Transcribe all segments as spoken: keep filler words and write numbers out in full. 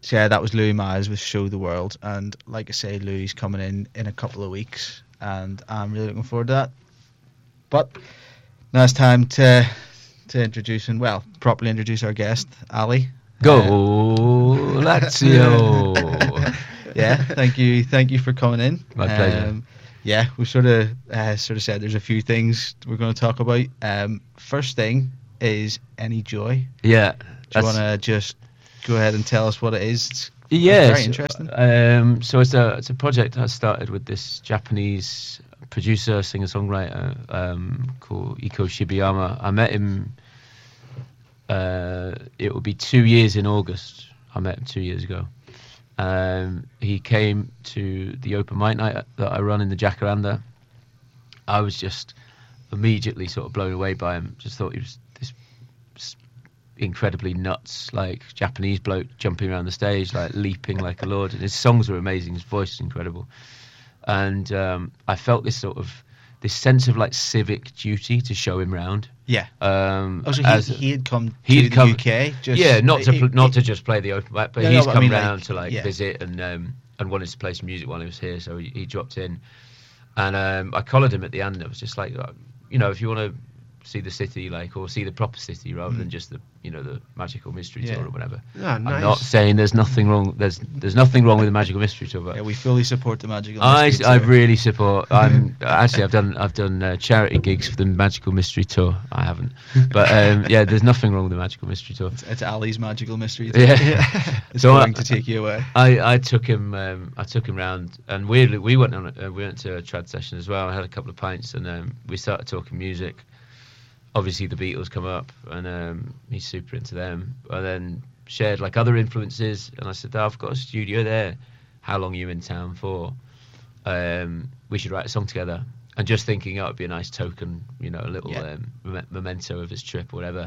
So yeah, that was Louis Miles with Show the World, and like I say, Louis is coming in in a couple of weeks, and I'm really looking forward to that. But now it's time to to introduce and well, properly introduce our guest, Ali. Go Uh, Lazio! Yeah, thank you, thank you for coming in. My pleasure. Um, yeah, we sort of uh, sort of said there's a few things we're going to talk about. Um, first thing is Any Joy. Yeah. Do you want to just go ahead and tell us what it is? It's Yeah, very so, interesting. Um, so it's a it's a project I started with this Japanese producer, singer songwriter um, called Iko Shibayama. I met him. Uh, it will be two years in August. I met him two years ago. Um, he came to the open mic night that I run in the Jacaranda. I was just immediately sort of blown away by him. Just thought he was this incredibly nuts, like Japanese bloke jumping around the stage, like leaping like a lord. And his songs were amazing. His voice is incredible. And um, I felt this sort of this sense of like civic duty to show him round. Yeah. Um, Oh, so as- he, he had come he'd to the come- U K. Just, yeah, not to he- pl- not he- to just play the open mic, but No, no, he's but I come mean, round like, to like yeah. visit and um, and wanted to play some music while he was here, so he, he dropped in, and um, I collared him at the end. I was just like, uh, you know, if you want to see the city, like, or see the proper city rather Mm. than just the, you know, the magical mystery Yeah. tour or whatever. Ah, I'm nice. not saying there's nothing wrong. There's there's nothing wrong with the magical mystery tour, but Yeah, we fully support the Magical I, Mystery I Tour. really support. I'm actually I've done I've done uh, charity gigs for the Magical Mystery Tour. I haven't, but um, yeah, there's nothing wrong with the Magical Mystery Tour. It's, it's Ali's Magical Mystery Tour. Yeah. It's So going I- to take you away. I, I took him um, I took him round, and weirdly we went on a, uh, we went to a trad session as well. I had a couple of pints, and um, we started talking music. Obviously the Beatles come up, and um, he's super into them. And then shared like other influences, and I said, oh, I've got a studio there. How long are you in town for? Um, we should write a song together. And just thinking, oh, it'd be a nice token, you know, a little Yeah. um, mem- memento of his trip or whatever.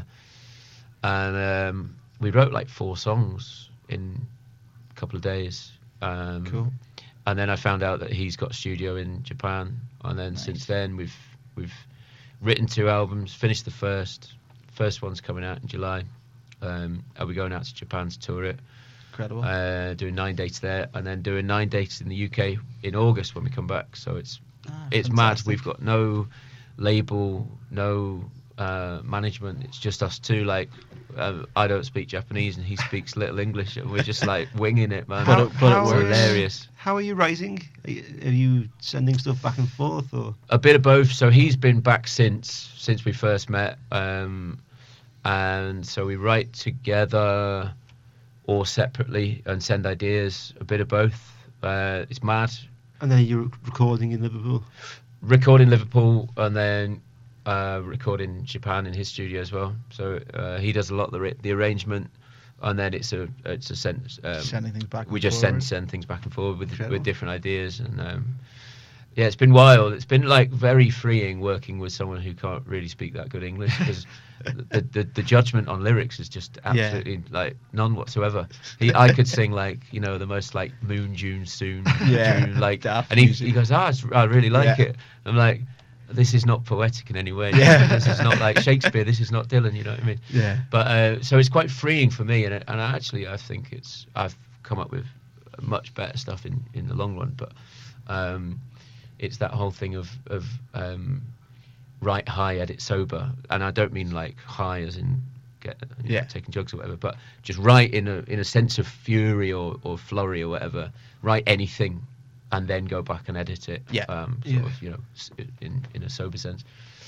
And um, we wrote like four songs in a couple of days. Um, Cool. And then I found out that he's got a studio in Japan. And then Nice. since then, we've we've written two albums, finished the first. First one's coming out in July. Um, and we're going out to Japan to tour it. Incredible. Uh, doing nine dates there, and then doing nine dates in the U K in August when we come back. So it's Ah, it's mad. fantastic. We've got no label, no uh, management. It's just us two. Like, um, I don't speak Japanese and he speaks little English, and we're just like winging it, man. But it- but it it's works. hilarious. How are you writing? Are you, are you sending stuff back and forth, or A bit of both. So he's been back since since we first met, um, and so we write together or separately and send ideas. A bit of both. Uh, it's mad. and then you're recording in Liverpool? Record in Liverpool, and then uh, record in Japan in his studio as well. So uh, he does a lot of the, ra- the arrangement, and then it's a it's a send. Um, Sending things back. we and just forward. send send things back and forward with Incredible. with different ideas, and um, yeah, it's been wild. It's been like very freeing working with someone who can't really speak that good English, because the, the the judgment on lyrics is just absolutely like none whatsoever. He I could sing like, you know, the most like Moon June soon Yeah, June, like, daft and he music. he goes, ah, it's, I really like Yeah. it. I'm like, this is not poetic in any way. Yeah. This is not like Shakespeare. This is not Dylan. You know what I mean? Yeah. But uh, so it's quite freeing for me, and it- and actually I think it's I've come up with much better stuff in, in the long run. But um, it's that whole thing of of um, write high, edit sober, and I don't mean like high as in get you know, Yeah. taking drugs or whatever, but just write in a in a sense of fury or, or flurry or whatever. Write anything, and then go back and edit it. Yeah. Um, sort Yeah. of, you know, s- in in a sober sense.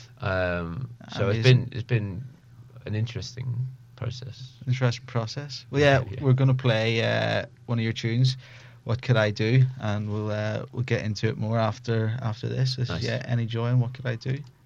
Um, so Amazing. it's been it's been an interesting process. Interesting process. Well, yeah, Yeah. we're gonna play uh, one of your tunes. What could I do? And we'll uh, we'll get into it more after after this. This is, Nice. yeah, Any Joy and What Could I Do?